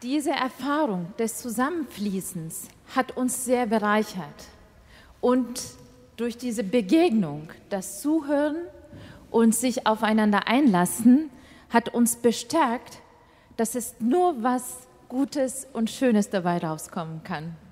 Diese Erfahrung des Zusammenfließens hat uns sehr bereichert. Und durch diese Begegnung, das Zuhören und sich aufeinander einlassen, hat uns bestärkt, dass es nur was Gutes und Schönes dabei rauskommen kann.